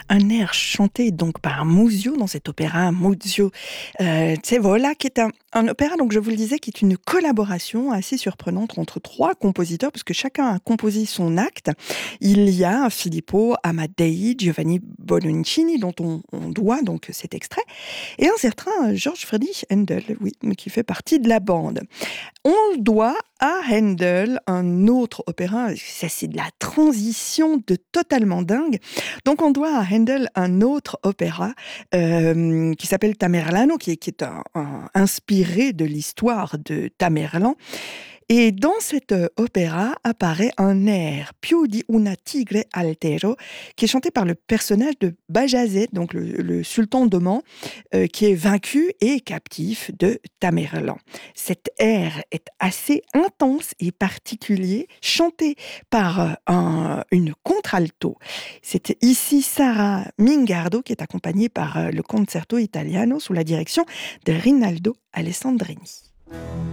Un air chanté donc par Muzio dans cet opéra Muzio Scevola, qui est un opéra, donc je vous le disais, qui est une collaboration assez surprenante entre trois compositeurs, parce que chacun a composé son acte. Il y a Filippo Amadei, Giovanni Bononcini, dont on doit donc cet extrait, et un certain Georges Friedrich Händel, oui, qui fait partie de la bande. On doit à Händel un autre opéra, ça c'est de la transition de totalement dingue. Donc on doit à Händel un autre opéra qui s'appelle Tamerlano, qui est inspiré de l'histoire de Tamerlan. Et dans cet opéra apparaît un air, Più di una tigre altero, qui est chanté par le personnage de Bajazet, donc le sultan d'Oman, qui est vaincu et captif de Tamerlan. Cet air est assez intense et particulier, chanté par une contralto. C'est ici Sara Mingardo, qui est accompagnée par le Concerto Italiano sous la direction de Rinaldo Alessandrini.